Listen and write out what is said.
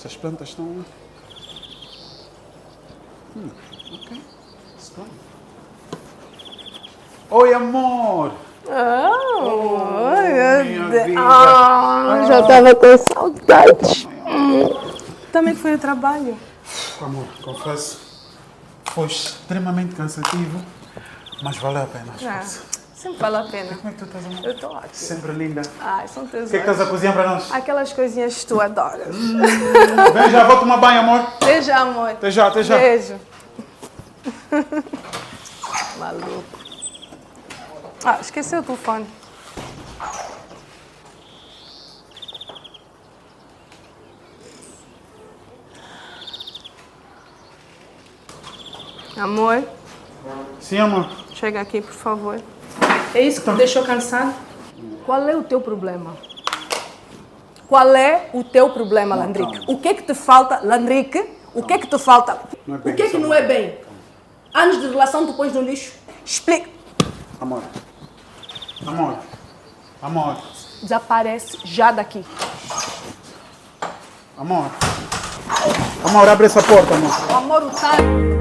Essas plantas estão... ok. Estão. Oi, amor! Minha vida. Já estava com saudades. Também foi o trabalho. Amor, confesso, foi extremamente cansativo, mas valeu a pena. Sempre vale a pena. Como é que tu estás, amor? Eu estou ótima. Sempre linda. Ai, são teus O que é que estás a cozinhar para nós? Aquelas coisinhas que tu adoras. Vem já, vou tomar banho, amor. Até já, amor. Até já, até já. Beijo. Maluco. Esqueceu o telefone. Amor, Sim, amor. chega aqui, por favor. É isso que te deixou cansado? Qual é o teu problema? Qual é o teu problema, Landrique? O que é que te falta, Landrique? O que é que te falta? Não é bem O que é que não é bem? Anos de relação tu pões no lixo? Explica. Amor. Amor. Amor. Desaparece já daqui. Amor. Amor, abre essa porta, amor. O amor, o